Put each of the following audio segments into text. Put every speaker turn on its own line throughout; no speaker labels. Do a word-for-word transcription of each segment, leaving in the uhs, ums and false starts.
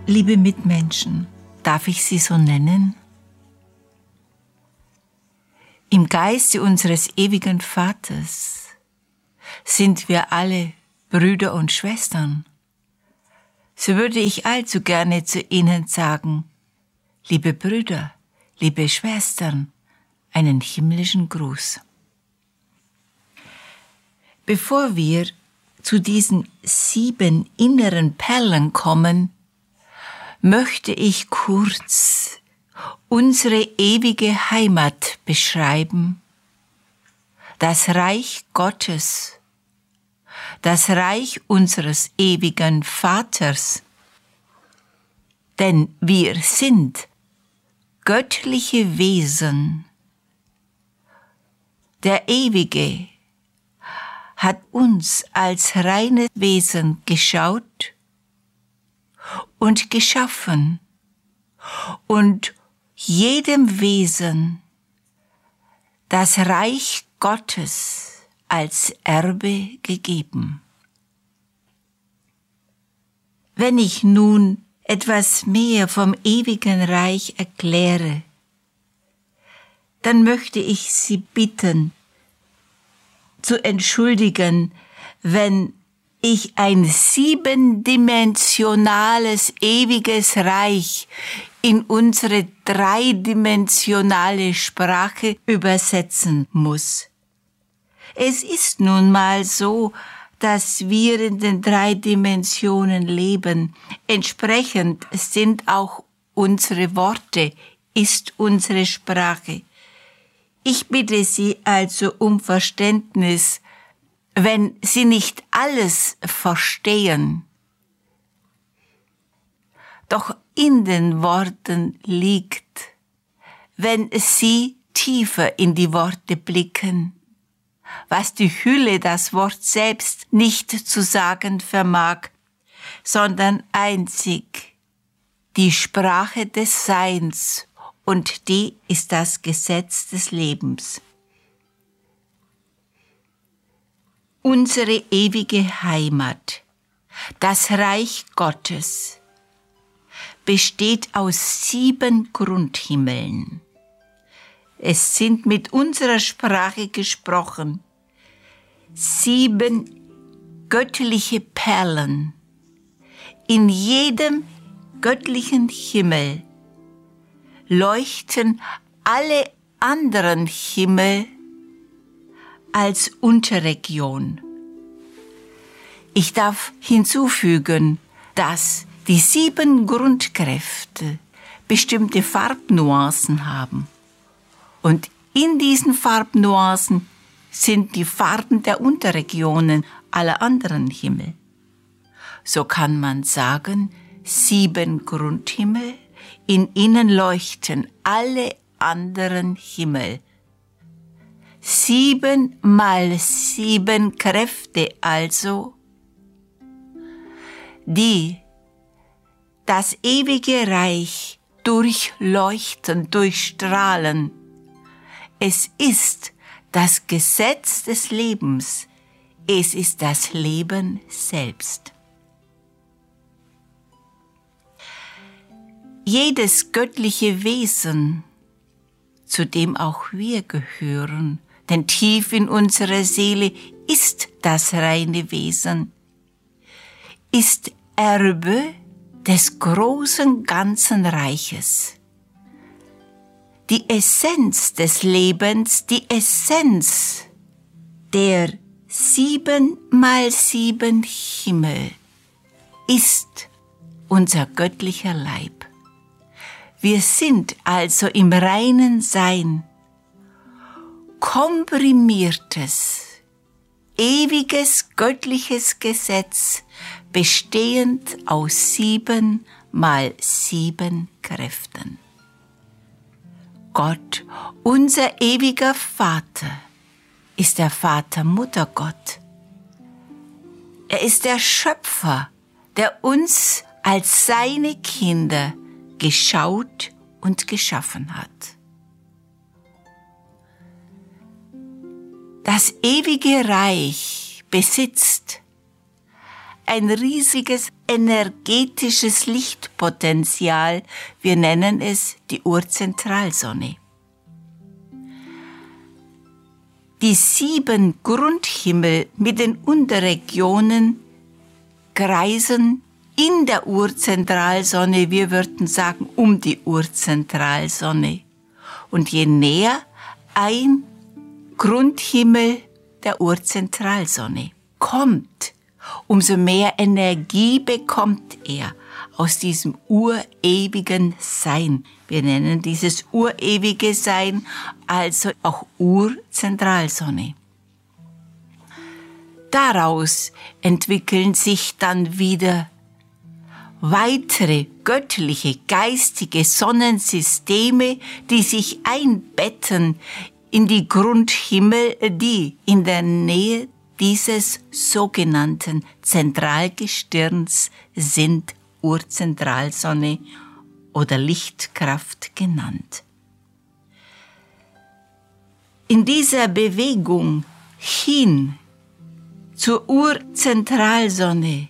Liebe Mitmenschen, darf ich Sie so nennen? Im Geiste unseres ewigen Vaters sind wir alle Brüder und Schwestern. So würde ich allzu gerne zu Ihnen sagen, liebe Brüder, liebe Schwestern, einen himmlischen Gruß. Bevor wir zu diesen sieben inneren Perlen kommen, möchte ich kurz unsere ewige Heimat beschreiben, das Reich Gottes, das Reich unseres ewigen Vaters. Denn wir sind göttliche Wesen. Der Ewige hat uns als reine Wesen geschaut und geschaffen und jedem Wesen das Reich Gottes als Erbe gegeben. Wenn ich nun etwas mehr vom ewigen Reich erkläre, dann möchte ich Sie bitten, zu entschuldigen, wenn ich ein siebendimensionales, ewiges Reich in unsere dreidimensionale Sprache übersetzen muss. Es ist nun mal so, dass wir in den drei Dimensionen leben. Entsprechend sind auch unsere Worte, ist unsere Sprache. Ich bitte Sie also um Verständnis, wenn Sie nicht alles verstehen. Doch in den Worten liegt, wenn Sie tiefer in die Worte blicken, was die Hülle, das Wort selbst, nicht zu sagen vermag, sondern einzig die Sprache des Seins, und die ist das Gesetz des Lebens. Unsere ewige Heimat, das Reich Gottes, besteht aus sieben Grundhimmeln. Es sind mit unserer Sprache gesprochen sieben göttliche Perlen. In jedem göttlichen Himmel leuchten alle anderen Himmel als Unterregion. Ich darf hinzufügen, dass die sieben Grundkräfte bestimmte Farbnuancen haben. Und in diesen Farbnuancen sind die Farben der Unterregionen aller anderen Himmel. So kann man sagen, sieben Grundhimmel, in ihnen leuchten alle anderen Himmel. Sieben mal sieben Kräfte also, die das ewige Reich durchleuchten, durchstrahlen. Es ist das Gesetz des Lebens. Es ist das Leben selbst. Jedes göttliche Wesen, zu dem auch wir gehören, denn tief in unserer Seele ist das reine Wesen, ist Erbe des großen ganzen Reiches. Die Essenz des Lebens, die Essenz der sieben mal sieben Himmel ist unser göttlicher Leib. Wir sind also im reinen Sein, komprimiertes, ewiges göttliches Gesetz, bestehend aus sieben mal sieben Kräften. Gott, unser ewiger Vater, ist der Vater Muttergott. Er ist der Schöpfer, der uns als seine Kinder geschaut und geschaffen hat. Das ewige Reich besitzt ein riesiges energetisches Lichtpotenzial. Wir nennen es die Urzentralsonne. Die sieben Grundhimmel mit den Unterregionen kreisen in der Urzentralsonne, wir würden sagen um die Urzentralsonne. Und je näher ein Grundhimmel der Urzentralsonne kommt, umso mehr Energie bekommt er aus diesem urewigen Sein. Wir nennen dieses urewige Sein also auch Urzentralsonne. Daraus entwickeln sich dann wieder weitere göttliche, geistige Sonnensysteme, die sich einbetten in die Grundhimmel, die in der Nähe dieses sogenannten Zentralgestirns sind, Urzentralsonne oder Lichtkraft genannt. In dieser Bewegung hin zur Urzentralsonne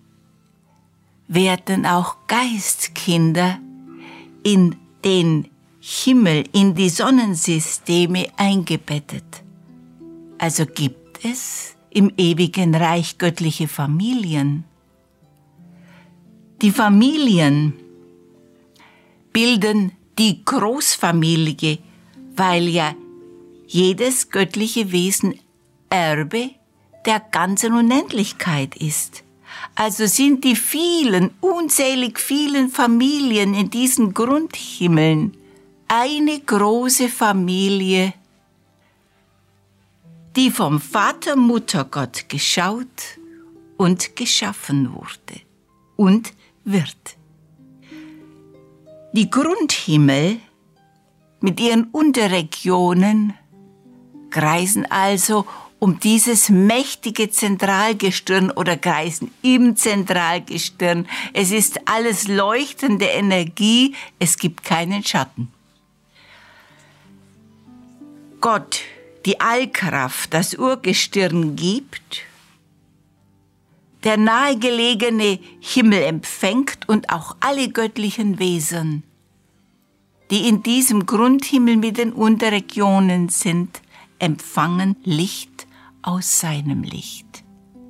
werden auch Geistkinder in den Himmel, in die Sonnensysteme eingebettet. Also gibt es im ewigen Reich göttliche Familien. Die Familien bilden die Großfamilie, weil ja jedes göttliche Wesen Erbe der ganzen Unendlichkeit ist. Also sind die vielen, unzählig vielen Familien in diesen Grundhimmeln eine große Familie, die vom Vater Muttergott geschaut und geschaffen wurde und wird. Die Grundhimmel mit ihren Unterregionen kreisen also um dieses mächtige Zentralgestirn oder kreisen im Zentralgestirn. Es ist alles leuchtende Energie, es gibt keinen Schatten. Gott, die Allkraft, das Urgestirn gibt, der nahegelegene Himmel empfängt und auch alle göttlichen Wesen, die in diesem Grundhimmel mit den Unterregionen sind, empfangen Licht aus seinem Licht.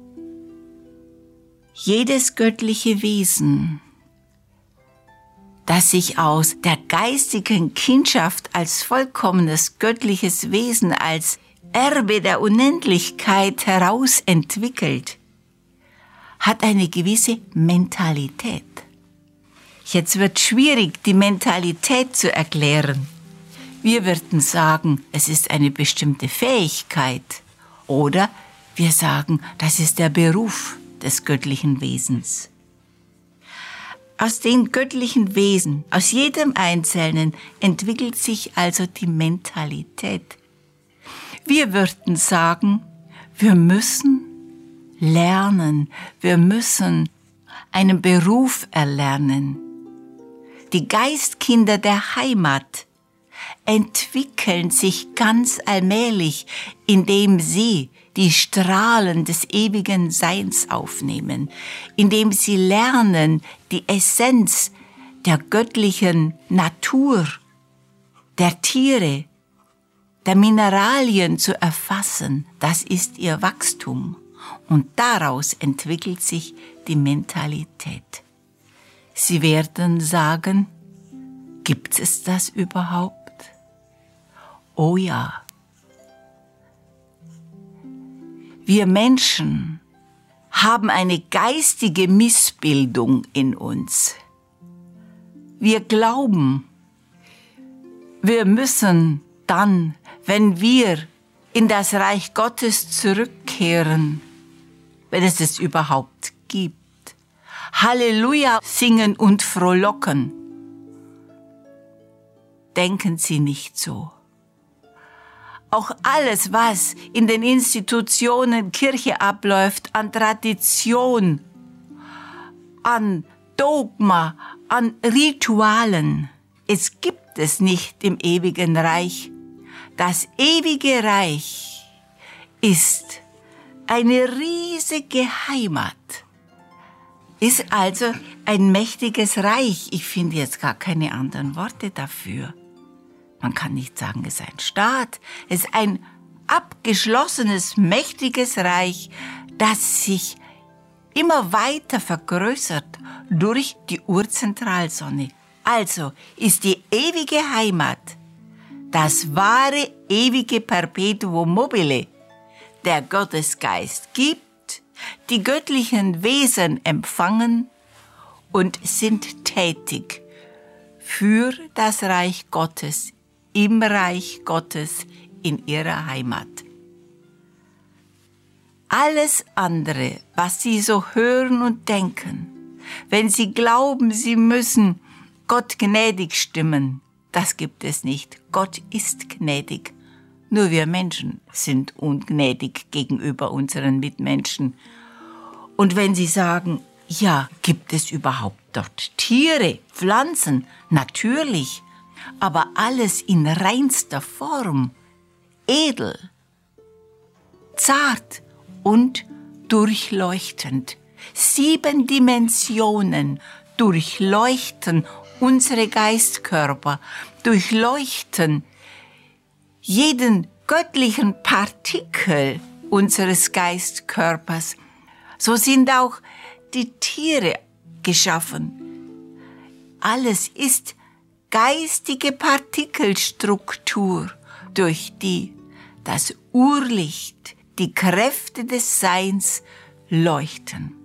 Jedes göttliche Wesen, das sich aus der geistigen Kindschaft als vollkommenes göttliches Wesen, als Erbe der Unendlichkeit heraus entwickelt, hat eine gewisse Mentalität. Jetzt wird schwierig, die Mentalität zu erklären. Wir würden sagen, es ist eine bestimmte Fähigkeit. Oder wir sagen, das ist der Beruf des göttlichen Wesens. Aus den göttlichen Wesen, aus jedem Einzelnen, entwickelt sich also die Mentalität. Wir würden sagen, wir müssen lernen, wir müssen einen Beruf erlernen. Die Geistkinder der Heimat entwickeln sich ganz allmählich, indem sie die Strahlen des ewigen Seins aufnehmen, indem sie lernen, die Essenz der göttlichen Natur, der Tiere, der Mineralien zu erfassen. Das ist ihr Wachstum. Und daraus entwickelt sich die Mentalität. Sie werden sagen, gibt es das überhaupt? Oh ja. Wir Menschen haben eine geistige Missbildung in uns. Wir glauben, wir müssen dann, wenn wir in das Reich Gottes zurückkehren, wenn es es überhaupt gibt, Halleluja singen und frohlocken. Denken Sie nicht so. Auch alles, was in den Institutionen Kirche abläuft, an Tradition, an Dogma, an Ritualen, es gibt es nicht im ewigen Reich. Das ewige Reich ist eine riesige Heimat, ist also ein mächtiges Reich. Ich finde jetzt gar keine anderen Worte dafür. Man kann nicht sagen, es ist ein Staat. Es ist ein abgeschlossenes, mächtiges Reich, das sich immer weiter vergrößert durch die Urzentralsonne. Also ist die ewige Heimat das wahre, ewige Perpetuum mobile. Der Gottesgeist gibt, die göttlichen Wesen empfangen und sind tätig für das Reich Gottes, im Reich Gottes, in ihrer Heimat. Alles andere, was Sie so hören und denken, wenn Sie glauben, Sie müssen Gott gnädig stimmen, das gibt es nicht. Gott ist gnädig. Nur wir Menschen sind ungnädig gegenüber unseren Mitmenschen. Und wenn Sie sagen, ja, gibt es überhaupt dort Tiere, Pflanzen? Natürlich, aber alles in reinster Form, edel, zart und durchleuchtend. Sieben Dimensionen durchleuchten unsere Geistkörper, durchleuchten jeden göttlichen Partikel unseres Geistkörpers. So sind auch die Tiere geschaffen. Alles ist geistige Partikelstruktur, durch die das Urlicht, die Kräfte des Seins leuchten.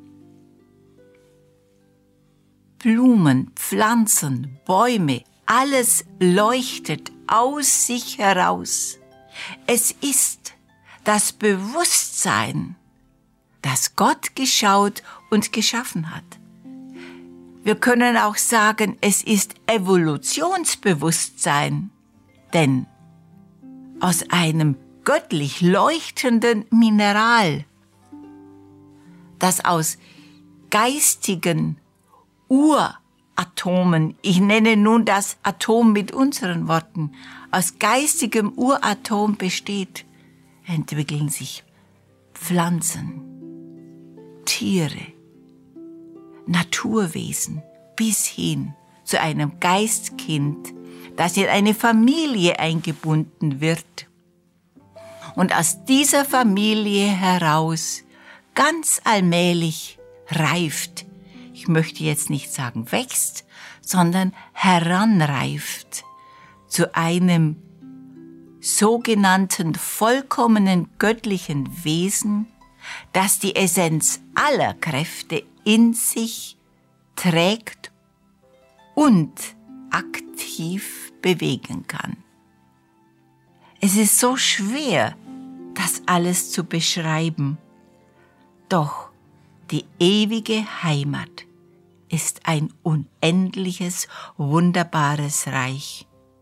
Blumen, Pflanzen, Bäume, alles leuchtet aus sich heraus. Es ist das Bewusstsein, das Gott geschaut und geschaffen hat. Wir können auch sagen, es ist Evolutionsbewusstsein, denn aus einem göttlich leuchtenden Mineral, das aus geistigen Uratomen, ich nenne nun das Atom mit unseren Worten, aus geistigem Uratom besteht, entwickeln sich Pflanzen, Tiere, Naturwesen bis hin zu einem Geistkind, das in eine Familie eingebunden wird. Und aus dieser Familie heraus ganz allmählich reift, ich möchte jetzt nicht sagen wächst, sondern heranreift zu einem sogenannten vollkommenen göttlichen Wesen, das die Essenz aller Kräfte in sich trägt und aktiv bewegen kann. Es ist so schwer, das alles zu beschreiben, doch die ewige Heimat ist ein unendliches, wunderbares Reich.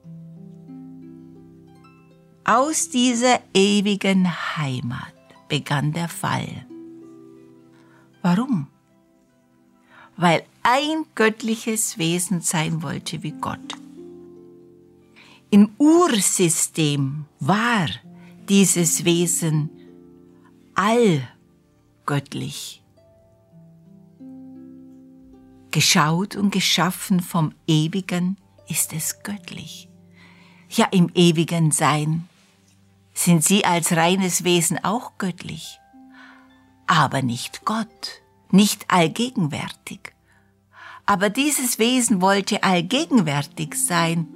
Aus dieser ewigen Heimat begann der Fall. Warum? Weil ein göttliches Wesen sein wollte wie Gott. Im Ursystem war dieses Wesen allgöttlich. Geschaut und geschaffen vom Ewigen ist es göttlich. Ja, im ewigen Sein sind Sie als reines Wesen auch göttlich, aber nicht Gott, nicht allgegenwärtig. Aber dieses Wesen wollte allgegenwärtig sein.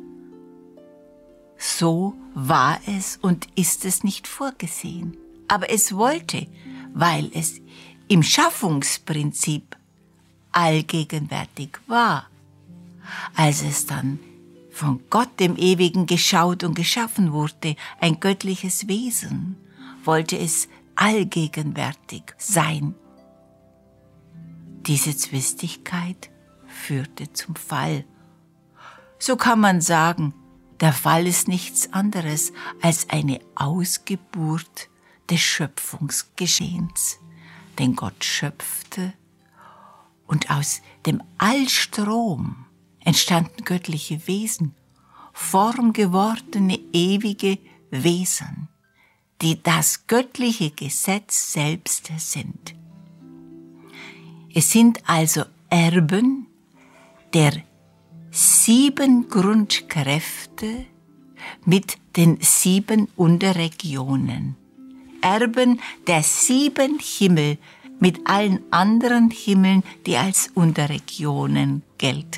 So war es und ist es nicht vorgesehen. Aber es wollte, weil es im Schaffungsprinzip allgegenwärtig war. Als es dann von Gott, dem Ewigen, geschaut und geschaffen wurde, ein göttliches Wesen, wollte es allgegenwärtig sein. Diese Zwistigkeit führte zum Fall. So kann man sagen, der Fall ist nichts anderes als eine Ausgeburt des Schöpfungsgeschehens. Denn Gott schöpfte und aus dem Allstrom entstanden göttliche Wesen, formgewordene ewige Wesen, die das göttliche Gesetz selbst sind. Es sind also Erben der sieben Grundkräfte mit den sieben Unterregionen. Erben der sieben Himmel mit allen anderen Himmeln, die als Unterregionen gelten.